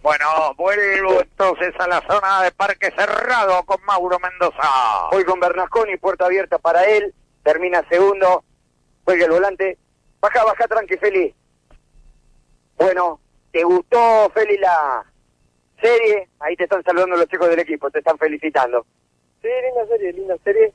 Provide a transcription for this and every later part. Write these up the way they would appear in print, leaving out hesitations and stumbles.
Bueno, vuelvo entonces a la zona de Parque Cerrado con Mauro Mendoza. Voy con Bernasconi, puerta abierta para él, termina segundo, juega el volante, baja, tranqui, Feli. Bueno, ¿te gustó, Feli, la serie? Ahí te están saludando los chicos del equipo, te están felicitando. Sí, linda serie.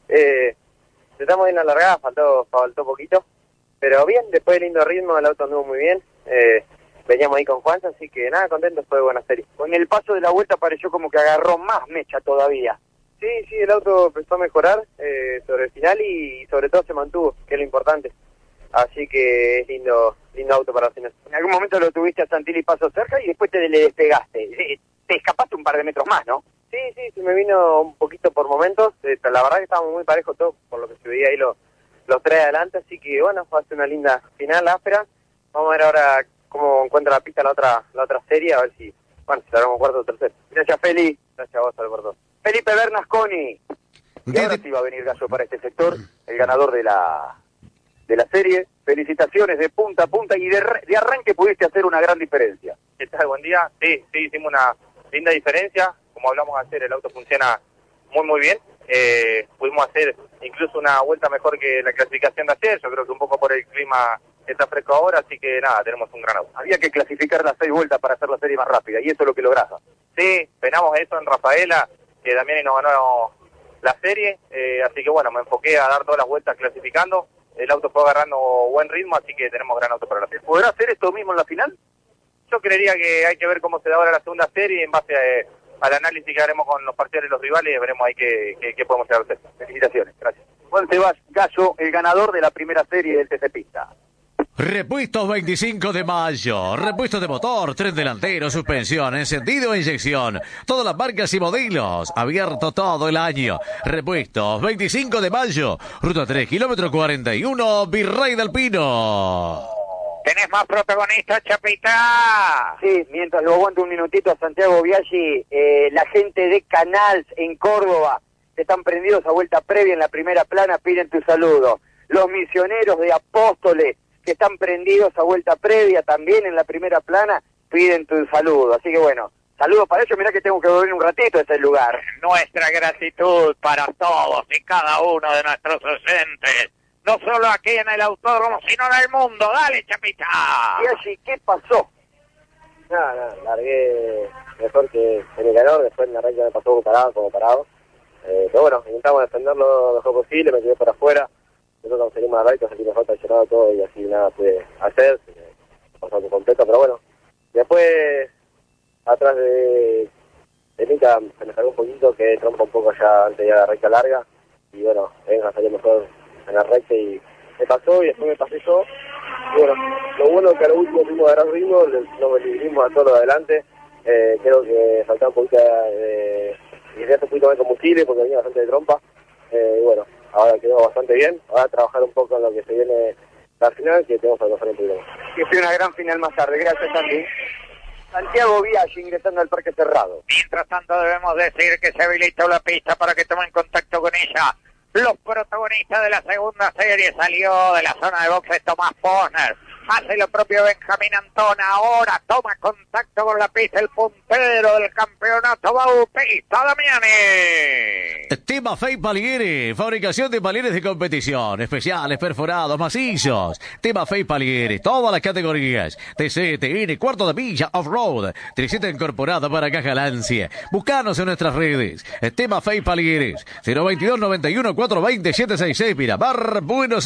Estamos en la largada, faltó poquito, pero bien, después de lindo ritmo, el auto anduvo muy bien. Veníamos ahí con Juan, así que nada, contentos, fue buena serie. Con el paso de la vuelta pareció como que agarró más mecha todavía. Sí, el auto empezó a mejorar sobre el final y sobre todo se mantuvo, que es lo importante. Así que es lindo auto para la final. En algún momento lo tuviste a Santilli paso cerca y después te le despegaste. Te escapaste un par de metros más, ¿no? Sí, se me vino un poquito por momentos. La verdad que estábamos muy parejos todos, por lo que se veía ahí los tres adelante. Así que bueno, fue a ser una linda final áspera. Vamos a ver ahora cómo encuentra la pista la otra serie, a ver si largamos cuarto o tercero. Gracias, Feli. Gracias a vos, Alberto. Felipe Bernasconi. Y ahora sí va a venir Gallo para este sector, el ganador de la serie. Felicitaciones de punta a punta y de arranque pudiste hacer una gran diferencia. ¿Qué tal? Buen día. Sí, hicimos una linda diferencia. Como hablamos ayer, el auto funciona muy bien. Pudimos hacer incluso una vuelta mejor que la clasificación de ayer. Yo creo que un poco por el clima está fresco ahora, así que nada, tenemos un gran auto. Había que clasificar las 6 vueltas para hacer la serie más rápida, y eso es lo que lograste. Sí, penamos eso en Rafaela, que también nos ganó la serie, así que bueno, me enfoqué a dar todas las vueltas clasificando. El auto fue agarrando buen ritmo, así que tenemos gran auto para la serie. ¿Podrá hacer esto mismo en la final? Yo creería que hay que ver cómo se da ahora la segunda serie, en base al análisis que haremos con los partidos de los rivales, veremos ahí qué podemos hacer. Felicitaciones, gracias. Juan Sebas Gallo, el ganador de la primera serie del TC Pista. Repuestos 25 de mayo. Repuestos de motor, tren delantero, suspensión, encendido e inyección. Todas las marcas y modelos. Abierto todo el año. Repuestos 25 de mayo. Ruta 3, kilómetro 41, Virrey del Pino. ¿Tenés más protagonistas, Chapita? Sí, mientras lo aguanto un minutito a Santiago Biaggi, la gente de Canals en Córdoba están prendidos a vuelta previa en la primera plana, piden tu saludo. Los misioneros de Apóstoles, que están prendidos a vuelta previa también en la primera plana, piden tu saludo. Así que bueno, saludos para ellos. Mirá que tengo que volver un ratito a ese lugar. Nuestra gratitud para todos y cada uno de nuestros oyentes, no solo aquí en el autódromo, sino en el mundo. Dale, Chapita. Y así, ¿qué pasó? Nada, largué mejor que en el calor, después en la recta me pasó como parado. Pero bueno, intentamos defenderlo lo mejor posible, me quedé por afuera. Nosotros conseguimos la recta, salí mejor traicionado todo y así nada pude hacer, pasó por completo, pero bueno. Después, atrás de Mica, se me salió un poquito, que trompa un poco ya antes de la recta larga, y bueno, venga, salió mejor en la recta y me pasó y después me pasé yo. Y bueno, lo bueno es que a lo último fuimos a agarrar ritmo, nos equilibramos a todo lo de adelante. Creo que faltaba un poquito de un poquito más de combustible porque venía bastante de trompa. Y bueno, ahora quedó bastante bien. Ahora trabajar un poco en lo que se viene la final, que tenemos que trabajar un poquito más. Que fue una gran final más tarde. Gracias, Sandy. Santiago Biaggi ingresando al Parque Cerrado. Mientras tanto debemos decir que se habilitó la pista para que tomen contacto con ella. Los protagonistas de la segunda serie. Salió de la zona de boxes Tomás Posner. Hace lo propio Benjamín Antón. Ahora toma contacto con la pista el puntero del campeonato Bautista Damiani. Tema Fey Palgueri, fabricación de palieres de competición, especiales, perforados, macizos. Tema Fey Palgueri, todas las categorías. TC, TN, cuarto de milla, off-road, triceta incorporada para caja Lancia. Buscanos en nuestras redes. Tema Fey Palgueri, 022 91 420 766, Miramar, Buenos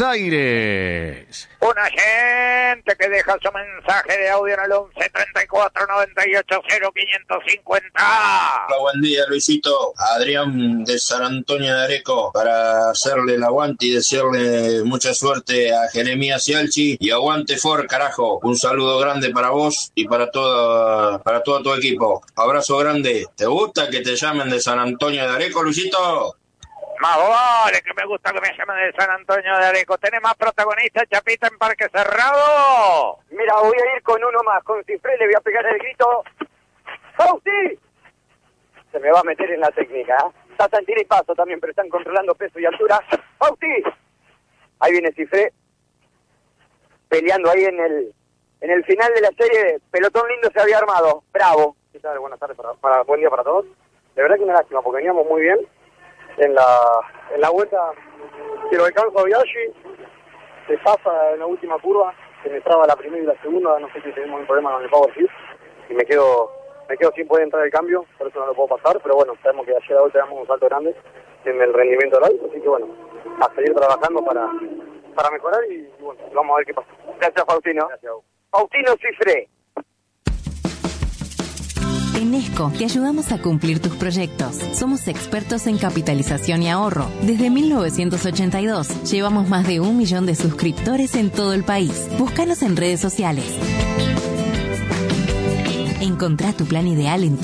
Aires. Una gente que deja su mensaje de audio en el 11 34 98 0 550. Hola, buen día, Luisito. Adrián de San Antonio de Areco, para hacerle el aguante y desearle mucha suerte a Jeremías Cialchi y aguante Ford, carajo. Un saludo grande para vos y para todo tu equipo. Abrazo grande. ¿Te gusta que te llamen de San Antonio de Areco, Luisito? Más vale que me gusta que me llamen de San Antonio de Areco. ¿Tenés más protagonistas, Chapita, en Parque Cerrado? Mira, voy a ir con uno más. Con Cifré le voy a pegar el grito. ¡Fausti! Se me va a meter en la técnica, ¿eh? Está Santilli y Paso también, pero están controlando peso y altura. ¡Fausti! Ahí viene Cifré. Peleando ahí en el final de la serie. Pelotón lindo se había armado. Bravo. ¿Qué tal? Buenas tardes, buen día para todos. De verdad que una lástima, porque veníamos muy bien. En la vuelta, que lo alcanzo a Biaggi, se pasa en la última curva, se me traba la primera y la segunda, no sé si tenemos un problema con el power shift, y me quedo sin poder entrar el cambio, por eso no lo puedo pasar, pero bueno, sabemos que ayer hoy tenemos un salto grande en el rendimiento del auto, así que bueno, a seguir trabajando para mejorar y bueno, vamos a ver qué pasa. Gracias, Faustino. Gracias. Faustino Cifré. En Esco te ayudamos a cumplir tus proyectos. Somos expertos en capitalización y ahorro. Desde 1982 llevamos más de 1 millón de suscriptores en todo el país. Búscanos en redes sociales. Encontrá tu plan ideal en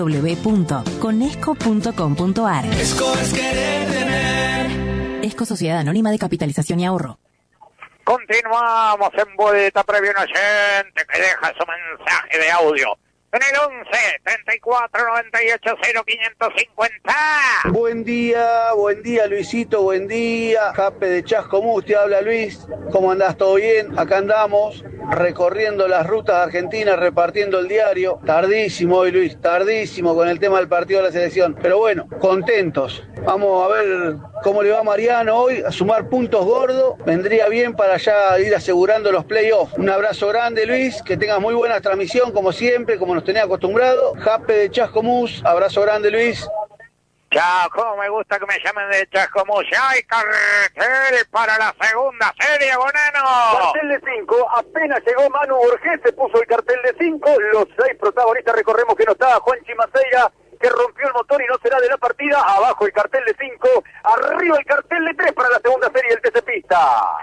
www.conesco.com.ar. Esco es querer tener. Esco Sociedad Anónima de Capitalización y Ahorro. Continuamos en vuelta previo un oyente que deja su mensaje de audio en el 11 34 98 0550. Buen día Luisito, buen día. Jape de Chascomús, te habla Luis. ¿Cómo andás? ¿Todo bien? Acá andamos recorriendo las rutas argentinas, repartiendo el diario. Tardísimo hoy, Luis, tardísimo con el tema del partido de la selección. Pero bueno, contentos. Vamos a ver cómo le va a Mariano hoy, a sumar puntos gordos. Vendría bien para ya ir asegurando los playoffs. Un abrazo grande, Luis, que tengas muy buena transmisión, como siempre, como nos tenés acostumbrado. Jape de Chascomús, abrazo grande, Luis. Chao, cómo me gusta que me llamen de Chascomús. Ya hay cartel para la segunda serie, Bonano. Cartel de 5, apenas llegó Manu Borges, se puso el cartel de 5, los 6 protagonistas recordemos que no estaba Juanchi Maceira, que rompió el motor y no será de la partida, abajo el cartel de 5, arriba el cartel de 3 para la segunda serie del TC Pista.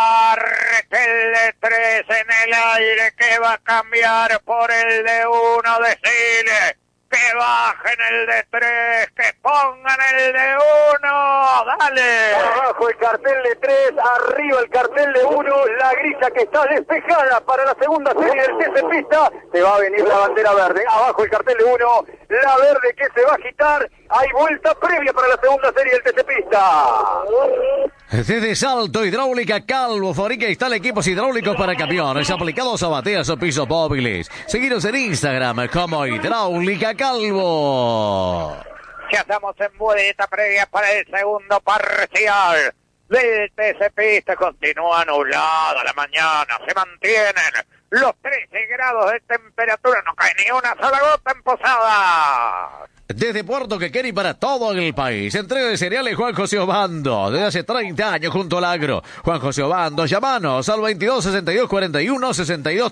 Cartel de 3 en el aire que va a cambiar por el de 1 de Chile. Que bajen el de 3, que pongan el de 1, dale. Abajo el cartel de 3, arriba el cartel de 1, la grilla que está despejada para la segunda serie del TC Pista. Se va a venir la bandera verde, abajo el cartel de 1, la verde que se va a agitar. Hay vuelta previa para la segunda serie del TC Pista. Desde Salto Hidráulica Calvo fabrica y instala equipos hidráulicos para camiones aplicados a bateas o pisos móviles. Seguiros en Instagram como Hidráulica Calvo. Ya estamos en vuelta previa para el segundo parcial del TC Pista. Continúa nublada la mañana, se mantienen los 13 grados de temperatura, no cae ni una sola gota en Posada. Desde Puerto Quequén y para todo el país, entrega de cereales Juan José Obando, desde hace 30 años junto al agro. Juan José Obando, llámanos al 22 62 41 62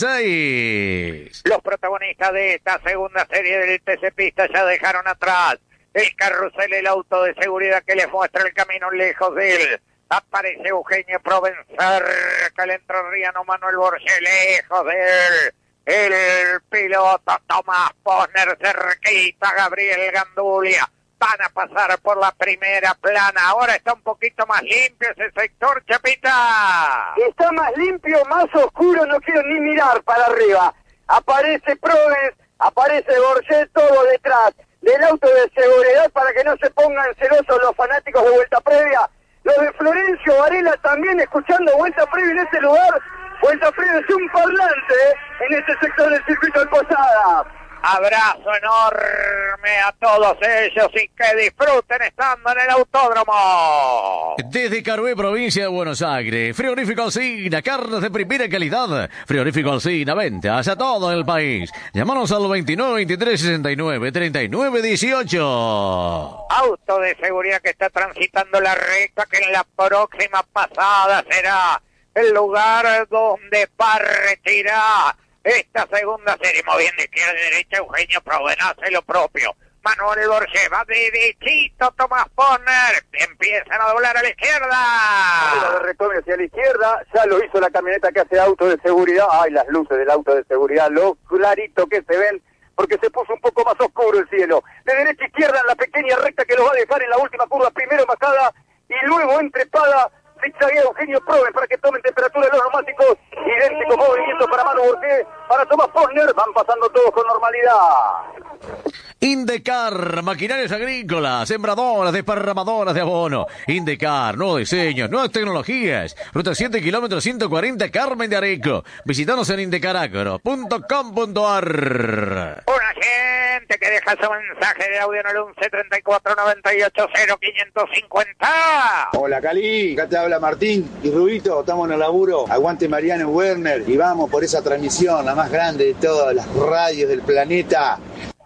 36. Los protagonistas de esta segunda serie del TC Pista ya dejaron atrás el carrusel, el auto de seguridad que les muestra el camino lejos de él. Aparece Eugenio Provenzar, el entrerriano Manuel Borges lejos de él. El piloto Tomás Posner cerquita, Gabriel Gandulia. Van a pasar por la primera plana. Ahora está un poquito más limpio ese sector, Chapita. Está más limpio, más oscuro, no quiero ni mirar para arriba. Aparece Proves, aparece Borges, todo detrás del auto de seguridad para que no se pongan celosos los fanáticos de Vuelta Previa. Los de Florencio Varela también escuchando Vuelta Previa en este lugar. Vuelta Previa es un parlante en este sector del circuito de Posadas. Abrazo enorme a todos ellos y que disfruten estando en el autódromo. Desde Carué, provincia de Buenos Aires, Frigorífico Alsina, carnes de primera calidad. Frigorífico Alsina, ventas a todo el país. Llámanos al 29 23 69 39 18. Auto de seguridad que está transitando la recta, que en la próxima pasada será el lugar donde partirá esta segunda serie. Moviendo izquierda y derecha, Eugenio Provenaz hace lo propio. Manuel Borges va derechito, Tomás Posner. Empiezan a doblar a la izquierda. Retorno hacia la izquierda, ya lo hizo la camioneta que hace auto de seguridad. Ay, las luces del auto de seguridad, lo clarito que se ven, porque se puso un poco más oscuro el cielo. De derecha a izquierda en la pequeña recta que los va a dejar en la última curva, primero Macada y luego entrepada. Zigzaguea Eugenio Proves para que tomen temperatura los neumáticos. Idéntico movimiento para Manu Borges, para Tomás Posner. Van pasando todos con normalidad. Indecar, maquinarias agrícolas, sembradoras, desparramadoras de abono. Indecar, nuevos diseños, nuevas tecnologías. Ruta 7 kilómetros 140, Carmen de Areco. Visítanos en indecaragro.com.ar. Una gente que deja su mensaje de audio en el 11 34 98 0550. Hola Cali, acá te habla Martín y Rubito, estamos en el laburo. Aguante Mariano Werner y vamos por esa transmisión, la más grande de todas las radios del planeta.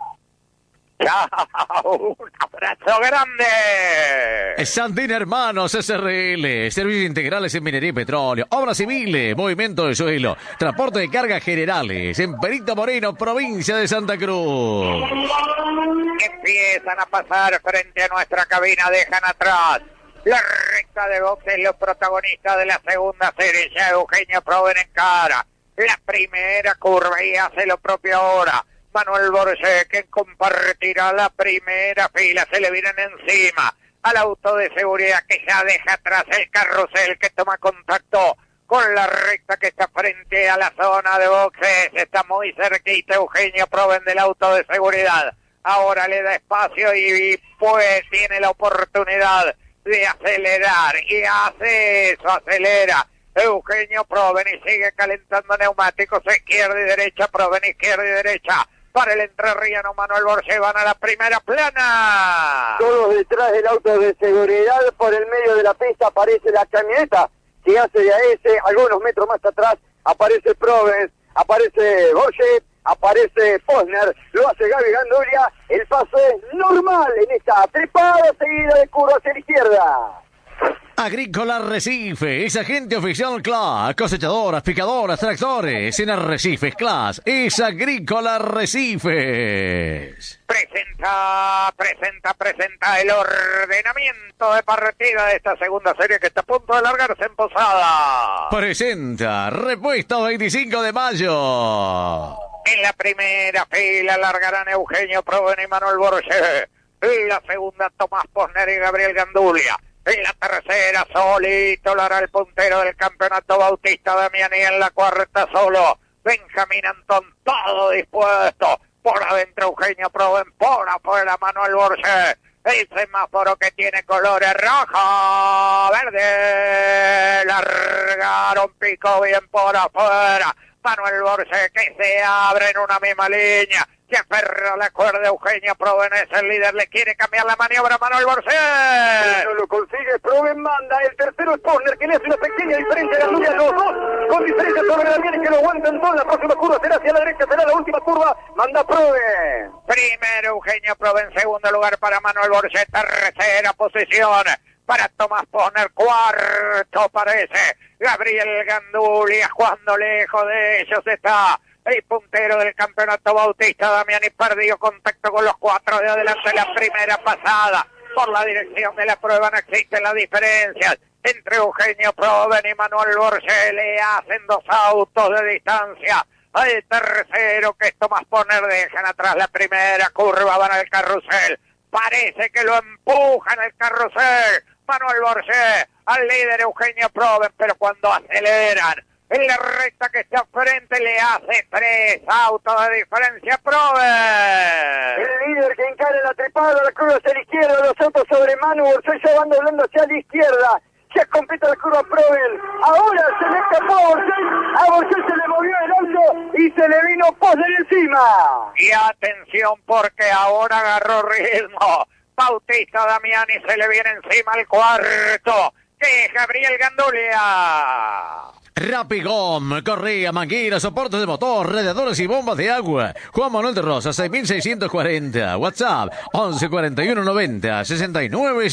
¡Chao! ¡Un abrazo grande! Sandín Hermanos SRL, servicios integrales en minería y petróleo, obras civiles, movimiento de suelo, transporte de cargas generales, en Perito Moreno, provincia de Santa Cruz. Empiezan a pasar frente a nuestra cabina, dejan atrás la recta de boxes, los protagonistas de la segunda serie. Ya Eugenio Proven en cara la primera curva y hace lo propio ahora. Manuel Borges, que compartirá la primera fila, se le vienen encima al auto de seguridad que ya deja atrás el carrusel que toma contacto con la recta que está frente a la zona de boxes. Está muy cerquita Eugenio Proven del auto de seguridad. Ahora le da espacio y pues tiene la oportunidad de acelerar y hace eso, acelera Eugenio Proven y sigue calentando neumáticos izquierda y derecha, Proven izquierda y derecha. Para el entrerriano Manuel Borges van a la primera plana. Todos detrás del auto de seguridad, por el medio de la pista aparece la camioneta que hace de AS, algunos metros más atrás aparece Proven, aparece Borges, aparece Posner, lo hace Gaby Gandulia. El paso es normal en esta trepada seguida de curva hacia la izquierda. Agrícola Arrecife, es agente oficial CLAS, cosechadoras, picadoras, tractores, en Arrecifes CLAS, es Agrícola Arrecifes. Presenta el ordenamiento de partida de esta segunda serie que está a punto de largarse en Posada. Presenta, repuesto 25 de mayo. En la primera fila largarán Eugenio Proven y Manuel Borges. En la segunda Tomás Posner y Gabriel Gandulia. En la tercera, solito lo hará el puntero del campeonato Bautista Damiani. En la cuarta, solo Benjamín Antón, todo dispuesto. Por adentro, Eugenio Proven, por afuera, Manuel Borges. El semáforo que tiene colores rojo, verde. Largaron, pico bien por afuera. Manuel Borges que se abre en una misma línea. Se aferra a la cuerda, Eugenio Proven es el líder, le quiere cambiar la maniobra a Manuel Borges. No lo consigue, Proven manda, el tercero es Posner, que le hace una pequeña diferencia a Gandulia, los dos con diferencia sobre Damiani, que lo aguantan toda. La próxima curva será hacia la derecha, será la última curva, manda Proven. Primero Eugenio Proven, segundo lugar para Manuel Borges, tercera posición para Tomás Posner, cuarto parece Gabriel Gandulia, cuando lejos de ellos está el puntero del campeonato Bautista Damiani. Perdió contacto con los cuatro de adelante. La primera pasada por la dirección de la prueba, no existen las diferencias entre Eugenio Proven y Manuel Borges. Le hacen dos autos de distancia al tercero, que es Tomás Posner. Dejan atrás la primera curva, van al carrusel, parece que lo empujan el carrusel. Manuel Borges al líder Eugenio Proven, pero cuando aceleran en la recta que está frente le hace tres autos de diferencia Proven. El líder que encara la trepada, la curva hacia la izquierda, los autos sobre Manu Borges ya van doblando hacia la izquierda. Ya completa la curva Proven. Ahora se le escapó a Borges se le movió el auto y se le vino Posner encima. Y atención porque ahora agarró ritmo Bautista Damiani, se le viene encima el cuarto, que es Gabriel Gandulia. Rapigom, correa, manguera, soportes de motor, radiadores y bombas de agua. Juan Manuel de Rosas, 6640. WhatsApp, 11 41 90 69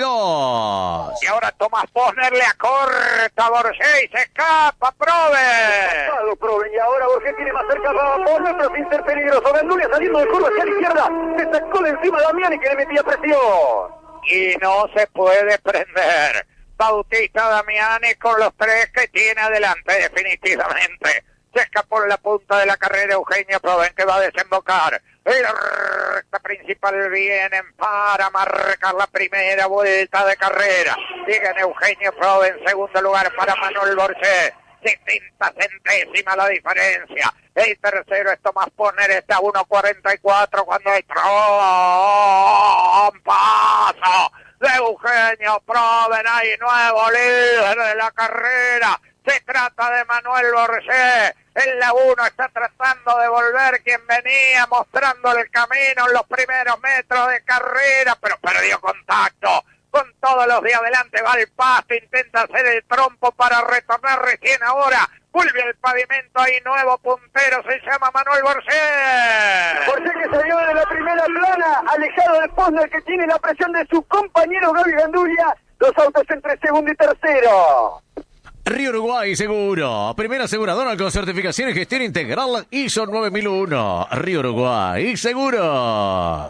62. Y ahora Tomás Posner le acorta a Borges y se escapa Proven. Pasado Proven y ahora Borges tiene más cerca a Posner, pero sin ser peligroso. Gandulia saliendo de curva hacia la izquierda. Se sacó de encima a Damiani, que le metía presión. Y no se puede prender Bautista Damiani con los tres que tiene adelante, definitivamente. Se escapó en la punta de la carrera Eugenio Proven, que va a desembocar. La recta principal vienen para marcar la primera vuelta de carrera. Llega Eugenio Proven, segundo lugar para Manuel Borges. 70 centésimas la diferencia. El tercero es Tomás Posner, está a 1.44 cuando hay trompazo de Eugenio Eugenio Proven, ahí nuevo líder de la carrera. Se trata de Manuel Borges. En la 1 está tratando de volver quien venía mostrando el camino en los primeros metros de carrera, pero perdió contacto con todos los de adelante. Va al pasto, intenta hacer el trompo para retornar recién ahora. Vuelve al pavimento, ahí nuevo puntero, se llama Manuel Borges. Borges que salió de la primera plana, alejado de Posner, que tiene la presión de su compañero Gaby Gandulia. Dos autos entre segundo y tercero. Río Uruguay Seguro, primera aseguradora con certificación y gestión integral ISO 9001. Río Uruguay Seguros.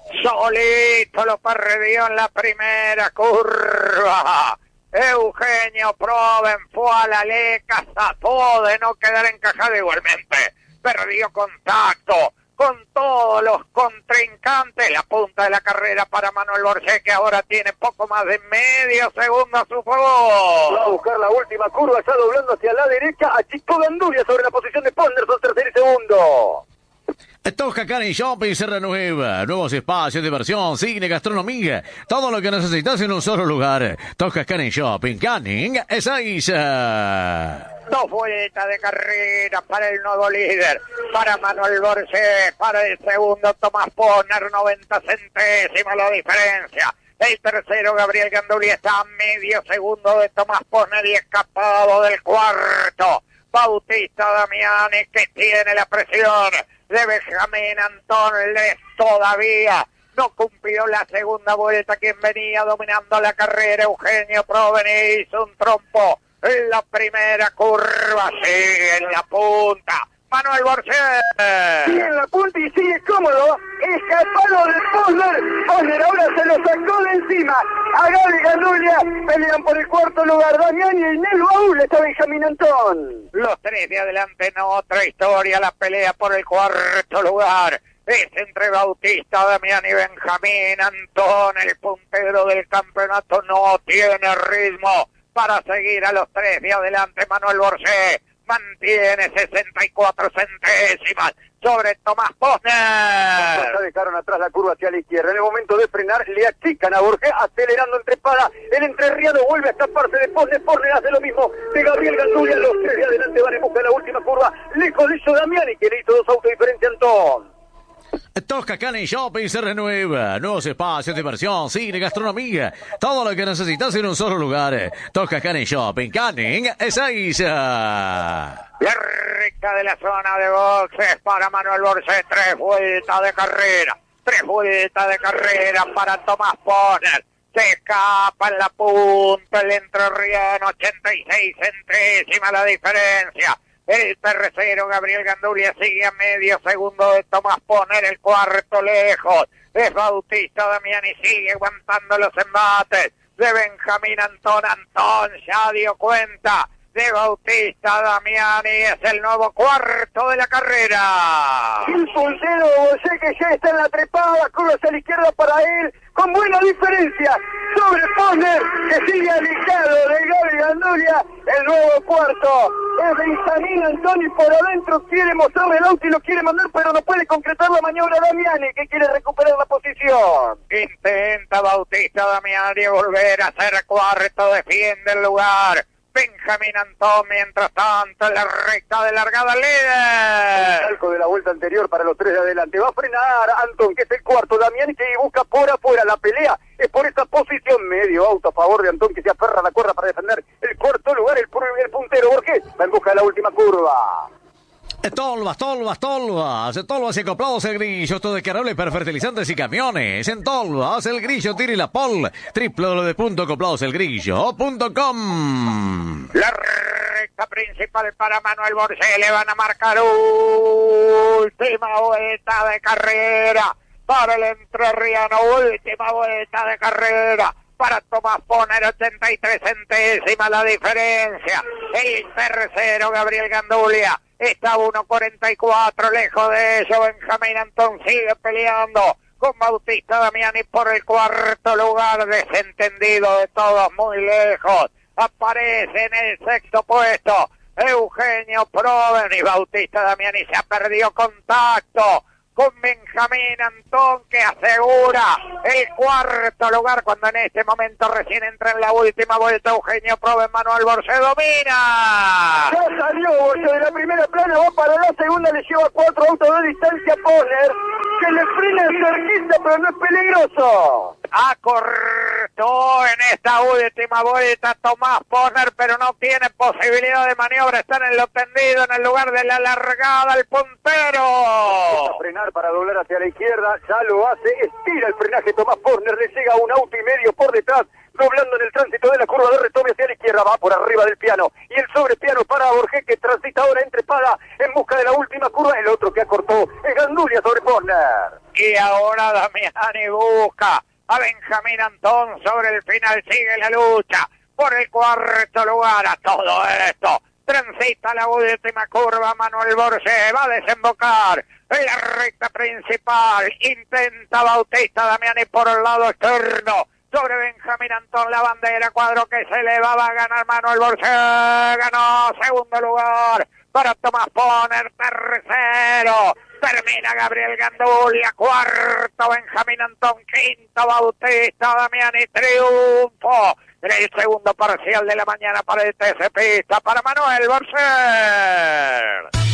Solito lo perdió en la primera curva. Eugenio Proven fue a la leca, trató de no quedar encajado igualmente. Perdió contacto con todos los contrincantes. La punta de la carrera para Manuel Borges, que ahora tiene poco más de medio segundo a su favor. Va a buscar la última curva, ya doblando hacia la derecha. Achicó Gandulia sobre la posición de Ponderson, tercero y segundo. Tosca Karen Shopping se renueva. Nuevos espacios, diversión, cine, gastronomía. Todo lo que necesitas en un solo lugar. Tosca Karen Shopping. Canning es Aiza. Dos vueltas de carrera para el nuevo líder, para Manuel Borges, para el segundo Tomás Posner, 90 centésimas la diferencia. El tercero Gabriel Gandulia está a medio segundo de Tomás Posner y escapado del cuarto. Bautista Damiani, que tiene la presión de Benjamín Antones, todavía no cumplió la segunda vuelta. Quien venía dominando la carrera, Eugenio Proven, hizo un trompo en la primera curva. Sigue en la punta Manuel Borges. Sigue en la punta y sigue cómodo, escapado de Posner. Posner ahora se lo sacó de encima a Gaby Gandulia. Pelean por el cuarto lugar Damiani y en el baúl está Benjamín Antón. Los tres de adelante en otra historia. La pelea por el cuarto lugar es entre Bautista Damiani y Benjamín Antón. El puntero del campeonato no tiene ritmo para seguir a los tres de adelante. Manuel Borges mantiene 64 centésimas sobre Tomás Posner. Ya dejaron atrás la curva hacia la izquierda. En el momento de frenar, le achican a Borges, acelerando entre espada. El entrerriano vuelve a escaparse de Posner. Posner hace lo mismo de Gabriel Gandulia. Los tres de adelante van en busca de la última curva. Lejos de eso Damiani, que le hizo dos autos diferentes a Antón. Tosca Karen Shopping se renueva. Nuevos espacios, diversión, cine, gastronomía. Todo lo que necesitas en un solo lugar. Tosca Karen Shopping. Canning es Aiza. La recta de la zona de boxes para Manuel Borges. Tres vueltas de carrera. Tres vueltas de carrera para Tomás Posner. Se escapa en la punta el entrerriano. 86 centésimas la diferencia. El tercero, Gabriel Gandulia, sigue a medio segundo de Tomás Posner. El cuarto lejos es Bautista Damiani, sigue aguantando los embates de Benjamín Antón. Antón ya dio cuenta de Bautista Damiani. Es el nuevo cuarto de la carrera. El puntero Borges, que ya está en la trepada, curva hacia la izquierda para él, con buena diferencia sobre Posner, que sigue alejado de Gaby Gandulia. El nuevo cuarto es Benjamín Antón y por adentro quiere mostrarle el auto y lo quiere mandar, pero no puede concretar la maniobra Damiani, que quiere recuperar la posición. Intenta Bautista Damiani volver a ser cuarto, defiende el lugar. Benjamín Antón, mientras tanto, en la recta de largada líder. El calco de la vuelta anterior para los tres de adelante. Va a frenar Antón, que es el cuarto. Damiani, que busca por afuera. La pelea es por esta posición. Medio auto a favor de Antón, que se aferra a la cuerda para defender el cuarto lugar. El puntero Borges va en busca de la última curva. Tolvas y acoplados El Grillo, todo descargable para fertilizantes y camiones. En Tolvas El Grillo, tire la pol. www.acopladoselgrillo.com. La recta principal para Manuel Borges. Le van a marcar última vuelta de carrera para el entrerriano. Última vuelta de carrera para Tomás Posner, 83 centésimas la diferencia. El tercero, Gabriel Gandulia, está a 1.44, lejos de ello. Benjamín Antón sigue peleando con Bautista Damiani por el cuarto lugar. Desentendido de todos, muy lejos. Aparece en el sexto puesto Eugenio Proven, y Bautista Damiani se ha perdido contacto con Benjamín Benjamín Antón, que asegura el cuarto lugar cuando en este momento recién entra en la última vuelta Eugenio Probe. Manuel Borse domina. Ya salió Borse de la primera plana, va para la segunda, le lleva 4 autos de distancia a Posner, que le frena cerquita, pero no es peligroso. Acortó en esta última vuelta Tomás Posner, pero no tiene posibilidad de maniobra. Está en lo tendido, en el lugar de la largada, el puntero. A frenar para doblar hacia la izquierda, ya lo hace, estira el frenaje Tomás Posner, le llega un auto y medio por detrás, doblando en el tránsito de la curva de retome hacia la izquierda, va por arriba del piano, y el sobrepiano para Borges, que transita ahora entre Espada en busca de la última curva. El otro que acortó es Gandulia sobre Posner. Y ahora Damiani busca a Benjamín Antón sobre el final, sigue la lucha por el cuarto lugar. A todo esto transita la última curva, Manuel Borse va a desembocar en la recta principal, intenta Bautista Damiani por el lado externo sobre Benjamín Antón, la bandera, cuadro que se elevaba a ganar Manuel Borse, ganó segundo lugar para Tomás Posner, tercero termina Gabriel Gandulia, cuarto Benjamín Antón, quinto Bautista Damiani, triunfo en el segundo parcial de la mañana para el TC Pista, para Manuel Borse.